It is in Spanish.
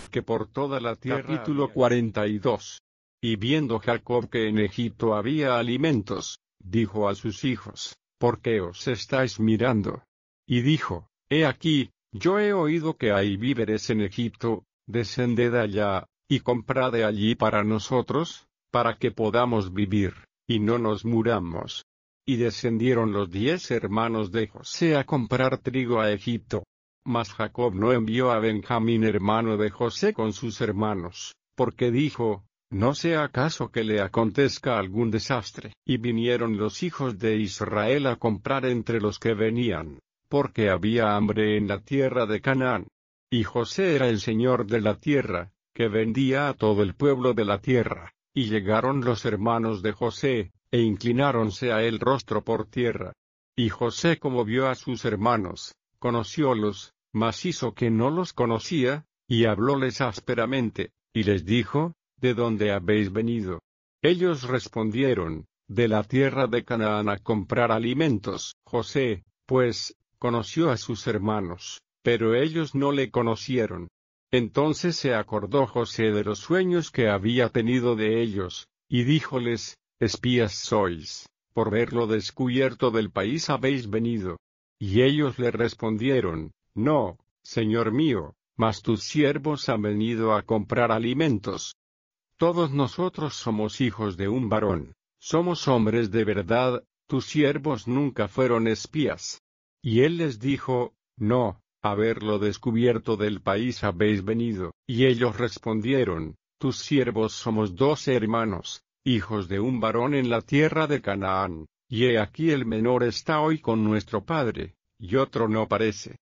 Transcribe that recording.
que por toda la tierra. Capítulo 42. Y viendo Jacob que en Egipto había alimentos, dijo a sus hijos: ¿Por qué os estáis mirando? Y dijo: He aquí, yo he oído que hay víveres en Egipto, descended allá, y comprad de allí para nosotros, para que podamos vivir, y no nos muramos. Y descendieron los 10 hermanos de José a comprar trigo a Egipto. Mas Jacob no envió a Benjamín hermano de José con sus hermanos, porque dijo: no sea acaso que le acontezca algún desastre. Y vinieron los hijos de Israel a comprar entre los que venían, porque había hambre en la tierra de Canaán. Y José era el señor de la tierra, que vendía a todo el pueblo de la tierra. Y llegaron los hermanos de José, e inclináronse a él rostro por tierra. Y José, como vio a sus hermanos, conociólos, mas hizo que no los conocía, y hablóles ásperamente, y les dijo: ¿de dónde habéis venido? Ellos respondieron: de la tierra de Canaán a comprar alimentos. José, pues, conoció a sus hermanos, pero ellos no le conocieron. Entonces se acordó José de los sueños que había tenido de ellos, y díjoles: espías sois, por ver lo descubierto del país habéis venido. Y ellos le respondieron: no, señor mío, mas tus siervos han venido a comprar alimentos. Todos nosotros somos hijos de un varón, somos hombres de verdad, tus siervos nunca fueron espías. Y él les dijo: no, a ver lo descubierto del país habéis venido. Y ellos respondieron: tus siervos somos 12 hermanos, hijos de un varón en la tierra de Canaán, y he aquí el menor está hoy con nuestro padre, y otro no parece.